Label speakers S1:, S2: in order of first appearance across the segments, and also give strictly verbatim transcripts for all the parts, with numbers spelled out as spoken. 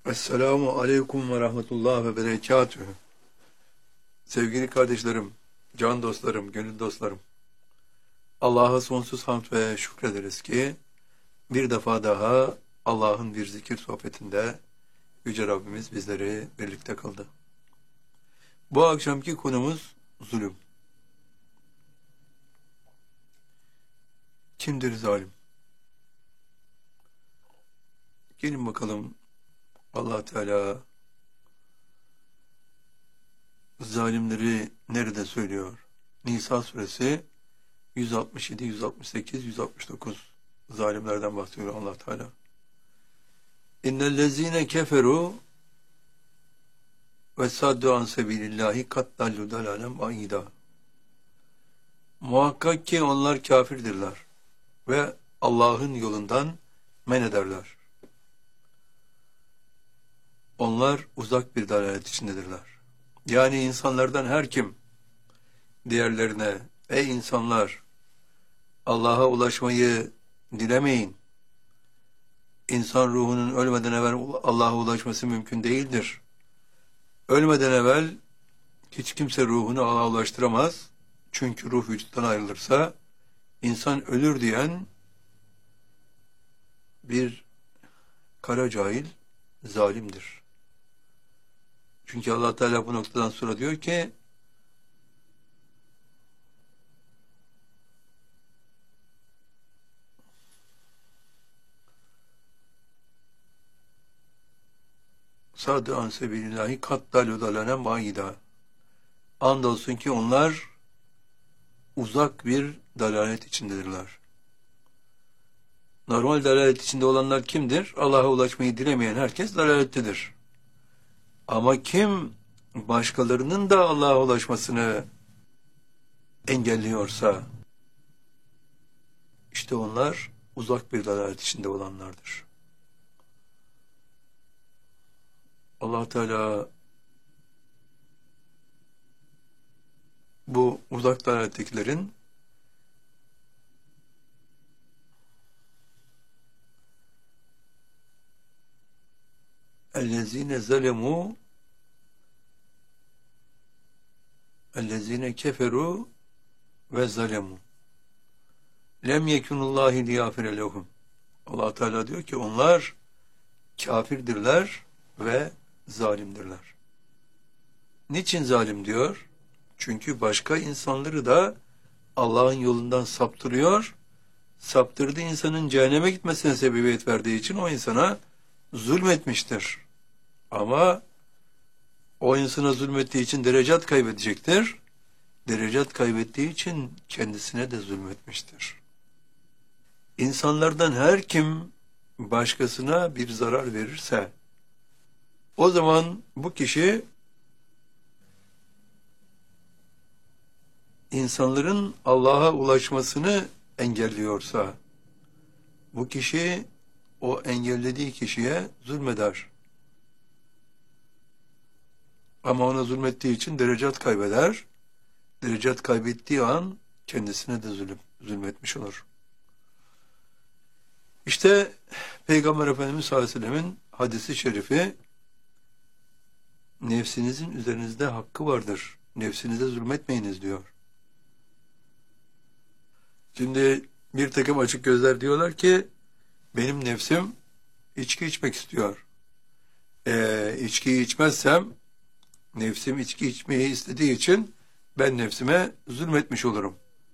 S1: Esselamu aleyküm ve rahmetullah ve berekatühü. Sevgili kardeşlerim, can dostlarım, gönül dostlarım. Allah'a sonsuz hamd ve şükrederiz ki bir defa daha Allah'ın bir zikir sohbetinde Yüce Rabbimiz bizleri birlikte kıldı. Bu akşamki konumuz zulüm. Kimdir zalim? Gelin bakalım, Allah Teala zalimleri nerede söylüyor? Nisa suresi yüz altmış yedi, yüz altmış sekiz, yüz altmış dokuz zalimlerden bahsediyor Allah Teala. İnnellezîne keferu ve saddu an sebilillahi kat dallu dalalen ba'ida. Muhakkak ki onlar kafirdirler ve Allah'ın yolundan men ederler. Onlar uzak bir dalalet içindedirler. Yani insanlardan her kim diğerlerine, ey insanlar, Allah'a ulaşmayı dilemeyin. İnsan ruhunun ölmeden evvel Allah'a ulaşması mümkün değildir. Ölmeden evvel hiç kimse ruhunu Allah'a ulaştıramaz. Çünkü ruh vücuttan ayrılırsa insan ölür diyen bir kara cahil zalimdir. Çünkü Allah Teala bu noktadan sonra diyor ki Sadı an sebilillahi kattalu dalanen ba'ida. Andolsun ki onlar uzak bir dalalet içindedirler. Normal dalalet içinde olanlar kimdir? Allah'a ulaşmayı dilemeyen herkes dalalettedir. Ama kim başkalarının da Allah'a ulaşmasını engelliyorsa işte onlar uzak bir dalalet içinde olanlardır. Allah Teala bu uzak dalalettekilerin اَلَّذ۪ينَ زَلَمُوا اَلَّذ۪ينَ كَفَرُوا ve zalemu. Lem yekunullahi liyafire lehum. Allah Teala diyor ki onlar kafirdirler ve zalimdirler. Niçin zalim diyor? Çünkü başka insanları da Allah'ın yolundan saptırıyor. Saptırdığı insanın cehenneme gitmesine sebebiyet verdiği için o insana zulmetmiştir. Ama o insana zulmettiği için derecat kaybedecektir. Derecat kaybettiği için kendisine de zulmetmiştir. İnsanlardan her kim başkasına bir zarar verirse o zaman bu kişi insanların Allah'a ulaşmasını engelliyorsa bu kişi o engellediği kişiye zulmeder. Ama ona zulmettiği için derecat kaybeder. Derecat kaybettiği an kendisine de zulüm, zulmetmiş olur. İşte Peygamber Efendimiz sallallahu aleyhi ve sellemin hadisi şerifi nefsinizin üzerinizde hakkı vardır. Nefsinize zulmetmeyiniz diyor. Şimdi bir takım açık gözler diyorlar ki benim nefsim içki içmek istiyor. Ee, içkiyi içmezsem nefsim içki içmeyi istediği için ben nefsime zulmetmiş olurum.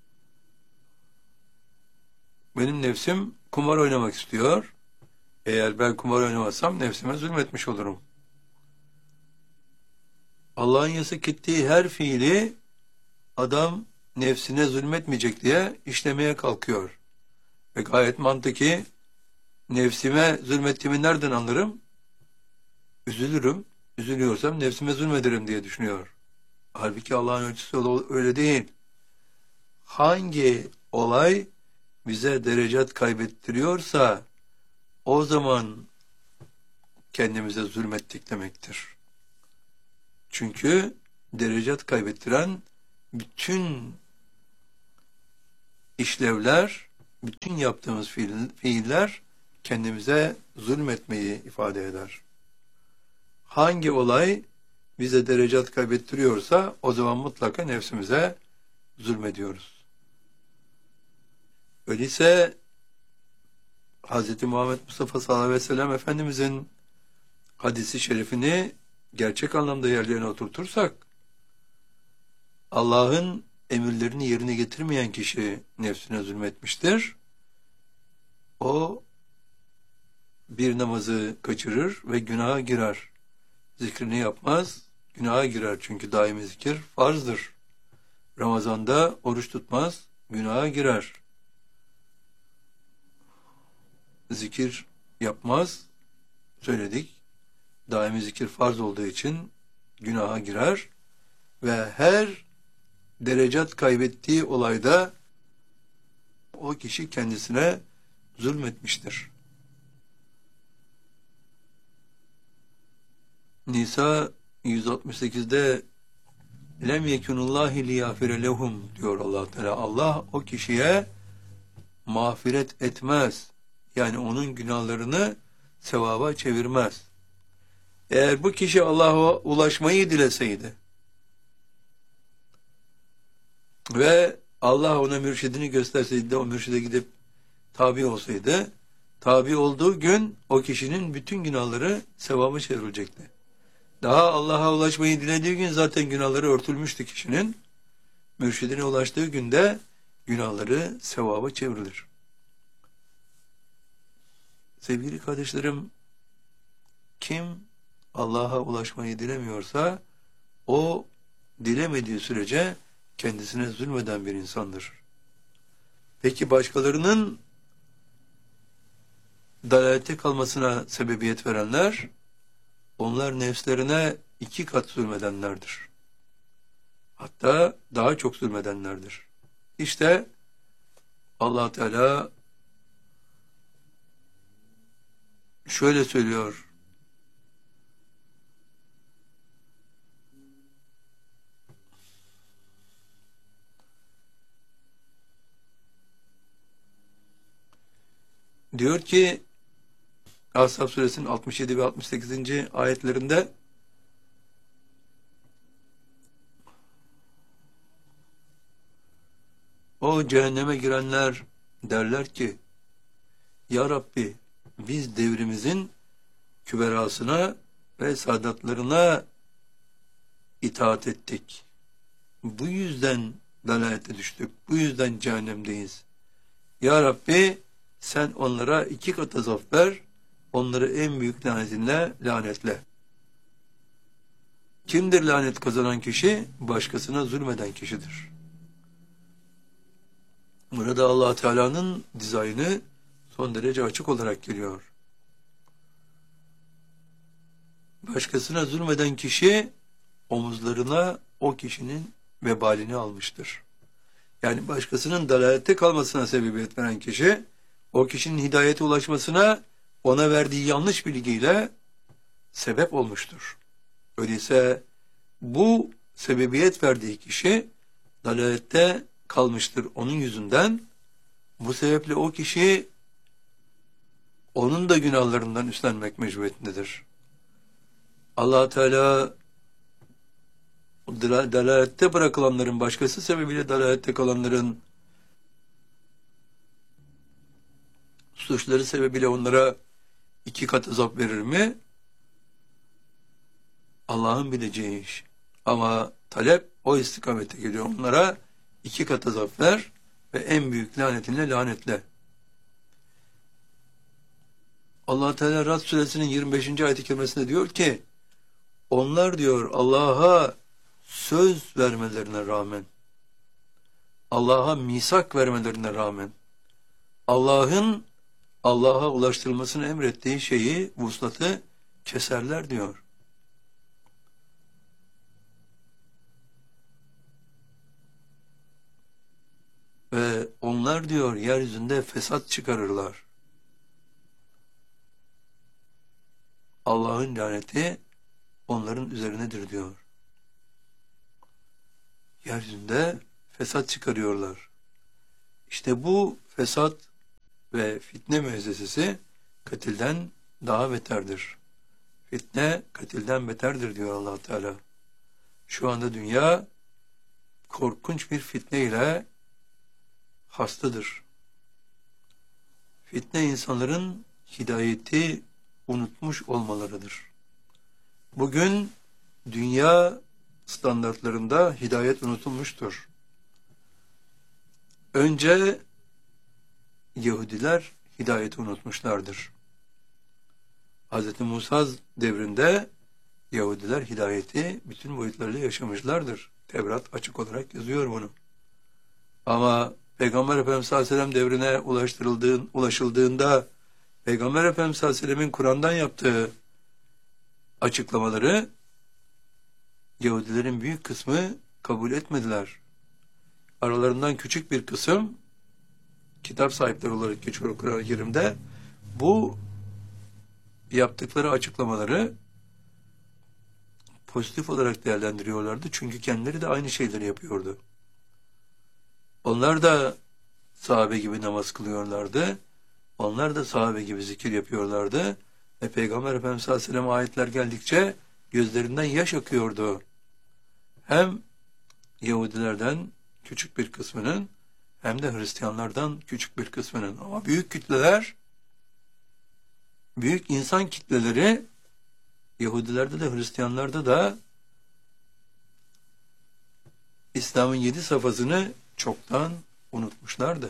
S1: Benim nefsim kumar oynamak istiyor. Eğer ben kumar oynamazsam nefsime zulmetmiş olurum. Allah'ın yasak ettiği her fiili adam nefsine zulmetmeyecek diye işlemeye kalkıyor. Ve gayet mantıki, nefsime zulmettiğimi nereden anlarım? Üzülürüm. Üzülüyorsam nefsime zulmederim diye düşünüyor. Halbuki Allah'ın ölçüsü öyle değil. Hangi olay bize derecat kaybettiriyorsa o zaman kendimize zulmettik demektir. Çünkü derecat kaybettiren bütün işlevler, bütün yaptığımız fiil, fiiller kendimize zulmetmeyi ifade eder. hangi olay bize derecat kaybettiriyorsa o zaman mutlaka nefsimize zulmediyoruz. Öyleyse Hz. Muhammed Mustafa sallallahu aleyhi ve sellem Efendimizin hadisi şerifini gerçek anlamda yerlerine oturtursak, Allah'ın emirlerini yerine getirmeyen kişi nefsine zulmetmiştir. O bir namazı kaçırır ve günaha girer. Zikrini yapmaz, günaha girer çünkü daimi zikir farzdır. Ramazanda oruç tutmaz, günaha girer. Zikir yapmaz, söyledik. Daimi zikir farz olduğu için günaha girer ve her derecat kaybettiği olayda o kişi kendisine zulmetmiştir. Nisa yüz altmış sekizde lem yekunullahi liyafire lehum diyor Allah Teala. Allah o kişiye mağfiret etmez. Yani onun günahlarını sevaba çevirmez. Eğer bu kişi Allah'a ulaşmayı dileseydi ve Allah ona mürşidini gösterseydi de o mürşide gidip tabi olsaydı, tabi olduğu gün o kişinin bütün günahları sevaba çevrilecekti. Daha Allah'a ulaşmayı dilediği gün zaten günahları örtülmüştü kişinin. Mürşidine ulaştığı günde günahları sevaba çevrilir. Sevgili kardeşlerim, kim Allah'a ulaşmayı dilemiyorsa o dilemediği sürece kendisine zulmeden bir insandır. Peki başkalarının dalalete kalmasına sebebiyet verenler, onlar nefslerine iki kat zulmedenlerdir. Hatta daha çok zulmedenlerdir. İşte Allah Teala şöyle söylüyor: diyor ki Ashab suresinin altmış yedi ve altmış sekizinci ayetlerinde o cehenneme girenler derler ki, Ya Rabbi, biz devrimizin küberasına ve sadatlarına itaat ettik. Bu yüzden dalalete düştük. Bu yüzden cehennemdeyiz. Ya Rabbi, sen onlara iki kat azap ver, onları en büyük lanetinle lanetle. Kimdir lanet kazanan kişi? Başkasına zulmeden kişidir. Burada Allah Teala'nın dizaynı son derece açık olarak geliyor. Başkasına zulmeden kişi omuzlarına o kişinin vebalini almıştır. Yani başkasının dalalette kalmasına sebebiyet veren kişi, o kişinin hidayete ulaşmasına ona verdiği yanlış bilgiyle sebep olmuştur. Öyleyse bu sebebiyet verdiği kişi dalalette kalmıştır onun yüzünden. Bu sebeple o kişi onun da günahlarından üstlenmek mecburiyetindedir. Allah Teala dalalette bırakılanların, başkası sebebiyle dalalette kalanların suçları sebebiyle onlara iki kat azap verir mi? Allah'ın bileceği iş. Ama talep o istikamete geliyor. Onlara iki kat azap ver ve en büyük lanetinle lanetle. Allah Teala Rad suresinin yirmi beşinci ayet-i kerimesinde diyor ki, onlar diyor Allah'a söz vermelerine rağmen, Allah'a misak vermelerine rağmen, Allah'ın Allah'a ulaştırılmasını emrettiği şeyi, vuslatı keserler diyor. Ve onlar diyor yeryüzünde fesat çıkarırlar. Allah'ın laneti onların üzerinedir diyor. Yeryüzünde fesat çıkarıyorlar. İşte bu fesat ve fitne müessesesi katilden daha beterdir. Fitne katilden beterdir diyor Allah Teala. Şu anda dünya korkunç bir fitne ile hastadır. Fitne insanların hidayeti unutmuş olmalarıdır. Bugün dünya standartlarında hidayet unutulmuştur. Önce Yahudiler hidayeti unutmuşlardır. Hz. Musa devrinde Yahudiler hidayeti bütün boyutlarıyla yaşamışlardır. Tevrat açık olarak yazıyor bunu. Ama Peygamber Efendimiz sallallahu aleyhi ve sellem devrine ulaştırıldığın, ulaşıldığında Peygamber Efendimiz sallallahu aleyhi ve sellemin Kur'an'dan yaptığı açıklamaları Yahudilerin büyük kısmı kabul etmediler. Aralarından küçük bir kısım kitap sahipleri olarak geçiyor Kur'an-ı Kerim'de bu yaptıkları açıklamaları pozitif olarak değerlendiriyorlardı. Çünkü kendileri de aynı şeyleri yapıyordu. Onlar da sahabe gibi namaz kılıyorlardı. Onlar da sahabe gibi zikir yapıyorlardı. Ve Peygamber Efendimiz sallallahu aleyhi ve sellem ayetler geldikçe gözlerinden yaş akıyordu. Hem Yahudilerden küçük bir kısmının hem de Hristiyanlardan küçük bir kısmının. Ama büyük kitleler, büyük insan kitleleri Yahudilerde de Hristiyanlarda da İslam'ın yedi safhasını çoktan unutmuşlardı.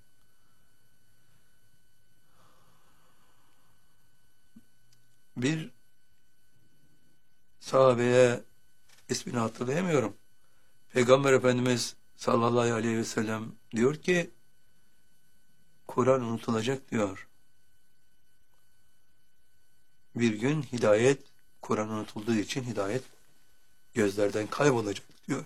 S1: Bir sahabeye ismini hatırlayamıyorum. Peygamber Efendimiz sallallahu aleyhi ve sellem diyor ki Kur'an unutulacak diyor. Bir gün hidayet, Kur'an unutulduğu için hidayet gözlerden kaybolacak diyor.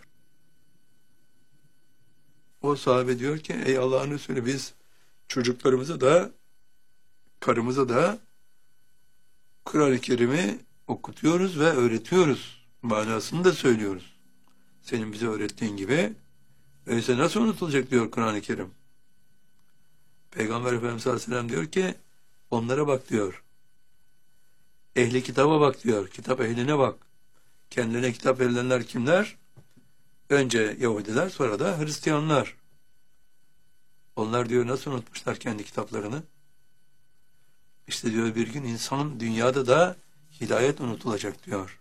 S1: O sahabe diyor ki ey Allah'ın Resulü biz çocuklarımıza da karımıza da Kur'an-ı Kerim'i okutuyoruz ve öğretiyoruz. Manasını da söylüyoruz. Senin bize öğrettiğin gibi. Öyleyse nasıl unutulacak diyor Kur'an-ı Kerim. Peygamber Efendimiz sallallahu aleyhi ve sellem diyor ki onlara bak diyor. Ehli kitaba bak diyor. Kitap ehline bak. Kendilerine kitap verilenler kimler? Önce Yahudiler, sonra da Hristiyanlar. Onlar diyor nasıl unutmuşlar kendi kitaplarını? İşte diyor bir gün insan dünyada da hidayet unutulacak diyor.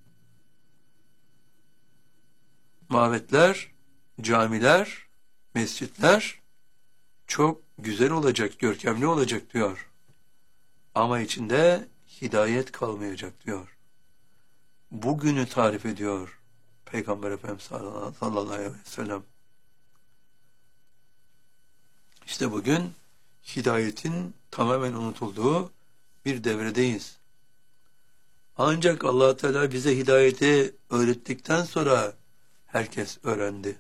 S1: Mabetler, camiler, mescitler çok güzel olacak, görkemli olacak diyor. Ama içinde hidayet kalmayacak diyor. Bugünü tarif ediyor Peygamber Efendimiz sallallahu aleyhi ve sellem. İşte bugün hidayetin tamamen unutulduğu bir devredeyiz. Ancak Allah Teala bize hidayeti öğrettikten sonra herkes öğrendi.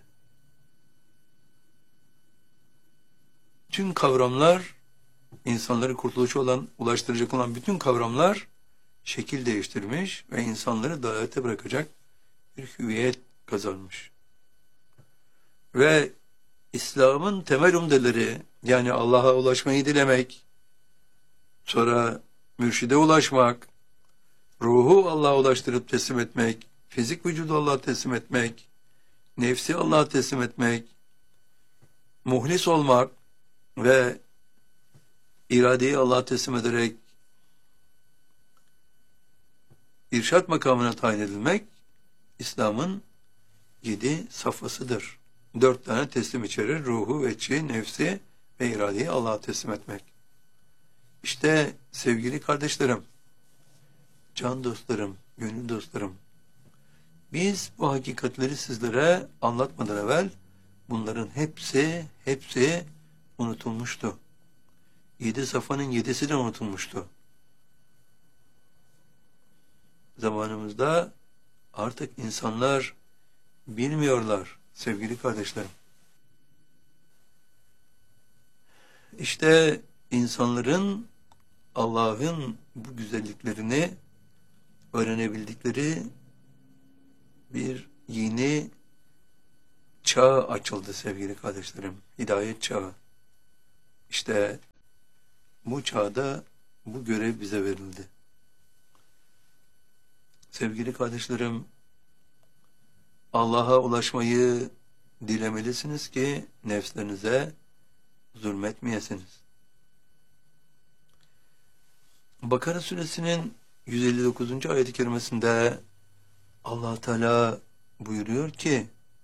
S1: Tüm kavramlar, insanları kurtuluşa olan, ulaştıracak olan bütün kavramlar şekil değiştirmiş ve insanları dalalete bırakacak bir hüviyet kazanmış. Ve İslam'ın temel umdeleri, yani Allah'a ulaşmayı dilemek, sonra mürşide ulaşmak, ruhu Allah'a ulaştırıp teslim etmek, fizik vücudu Allah'a teslim etmek, nefsi Allah'a teslim etmek, muhlis olmak ve iradeyi Allah'a teslim ederek irşat makamına tayin edilmek, İslam'ın yedi safhasıdır. Dört tane teslim içerir. Ruhu, veçhi, nefsi ve iradeyi Allah'a teslim etmek. İşte sevgili kardeşlerim, can dostlarım, gönül dostlarım, biz bu hakikatleri sizlere anlatmadan evvel bunların hepsi, hepsi unutulmuştu. Yedi safhanın yedisi de unutulmuştu. Zamanımızda artık insanlar bilmiyorlar sevgili kardeşlerim. İşte insanların Allah'ın bu güzelliklerini öğrenebildikleri bir yeni çağ açıldı sevgili kardeşlerim. Hidayet çağı. İşte bu çağda bu görev bize verildi. Sevgili kardeşlerim, Allah'a ulaşmayı dilemelisiniz ki nefslerinize zulmetmeyesiniz. Bakara suresinin yüz elli dokuzuncu ayet-i kerimesinde Allah Teala buyuruyor ki,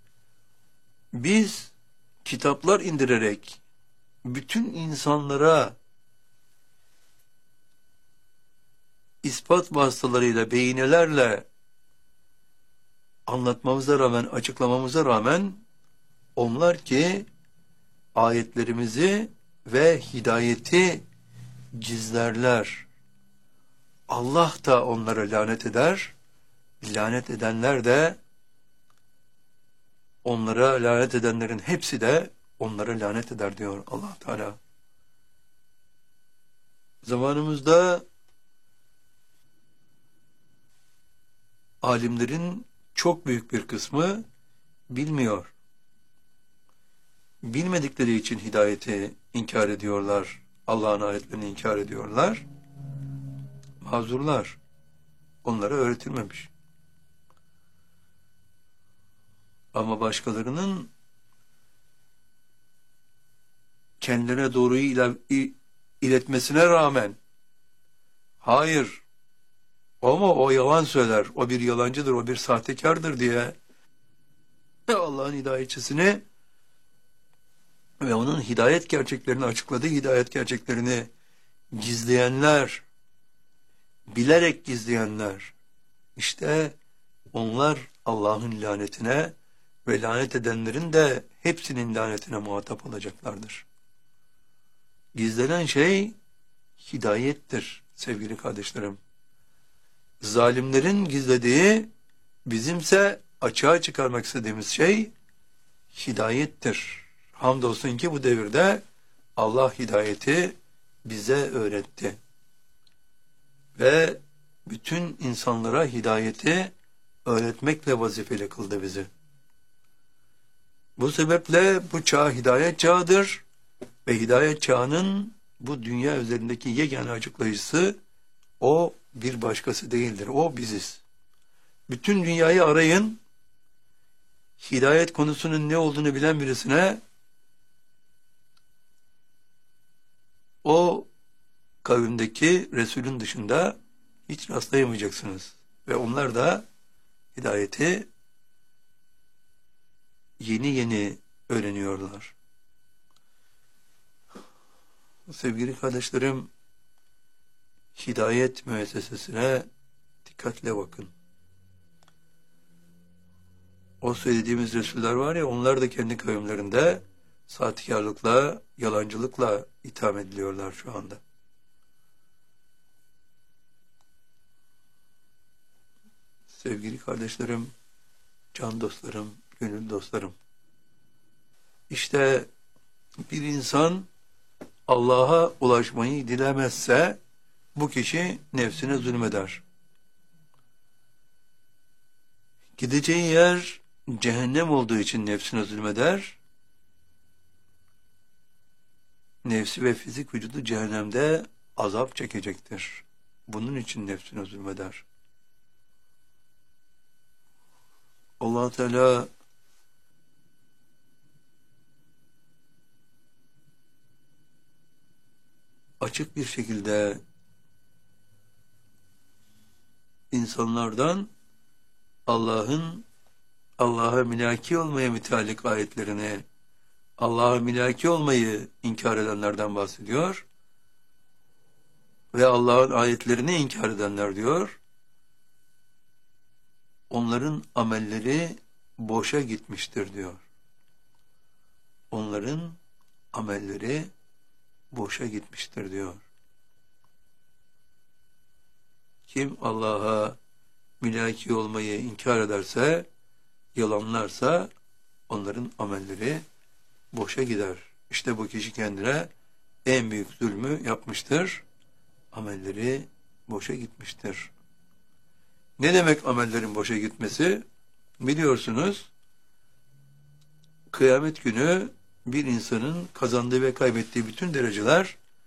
S1: biz kitaplar indirerek bütün insanlara ispat vasıtalarıyla, beyinelerle anlatmamıza rağmen, açıklamamıza rağmen onlar ki ayetlerimizi ve hidayeti gizlerler. Allah da onlara lanet eder. Lanet edenler de, onlara lanet edenlerin hepsi de onlara lanet eder diyor Allah Teala. Zamanımızda alimlerin çok büyük bir kısmı bilmiyor. Bilmedikleri için hidayeti inkar ediyorlar. Allah'ın ayetlerini inkar ediyorlar. Mazurlar. Onlara öğretilmemiş. Ama başkalarının kendilerine doğruyu il iletmesine rağmen, hayır, ama o yalan söyler, o bir yalancıdır, o bir sahtekardır diye Allah'ın hidayetçisini ve onun hidayet gerçeklerini açıkladığı hidayet gerçeklerini gizleyenler, bilerek gizleyenler, işte onlar Allah'ın lanetine ve lanet edenlerin de hepsinin lanetine muhatap olacaklardır. Gizlenen şey hidayettir sevgili kardeşlerim. Zalimlerin gizlediği, bizimse açığa çıkarmak istediğimiz şey hidayettir. Hamdolsun ki bu devirde Allah hidayeti bize öğretti. Ve bütün insanlara hidayeti öğretmekle vazifeli kıldı bizi. Bu sebeple bu çağ hidayet çağıdır ve hidayet çağının bu dünya üzerindeki yegane açıklayıcısı o, bir başkası değildir. O biziz. Bütün dünyayı arayın, hidayet konusunun ne olduğunu bilen birisine, o kavimdeki Resulün dışında hiç rastlayamayacaksınız. Ve onlar da hidayeti yeni yeni öğreniyorlar. Sevgili kardeşlerim, hidayet müessesesine dikkatle bakın. O söylediğimiz Resuller var ya, onlar da kendi kavimlerinde sahtekarlıkla, yalancılıkla itham ediliyorlar şu anda. Sevgili kardeşlerim, can dostlarım, gönül dostlarım, İşte bir insan Allah'a ulaşmayı dilemezse bu kişi nefsine zulmeder. Gideceği yer cehennem olduğu için nefsine zulmeder. Nefsi ve fizik vücudu cehennemde azap çekecektir. Bunun için nefsine zulmeder. Allah Teala açık bir şekilde insanlardan Allah'ın Allah'a mülaki olmaya müteallik ayetlerini, Allah'a mülaki olmayı inkar edenlerden bahsediyor ve Allah'ın ayetlerini inkar edenler diyor, onların amelleri boşa gitmiştir diyor. Onların amelleri boşa gitmiştir diyor. Kim Allah'a mülaki olmayı inkar ederse, yalanlarsa onların amelleri boşa gider. İşte bu kişi kendine en büyük zulmü yapmıştır. Amelleri boşa gitmiştir. Ne demek amellerin boşa gitmesi? Biliyorsunuz, kıyamet günü bir insanın kazandığı ve kaybettiği bütün dereceler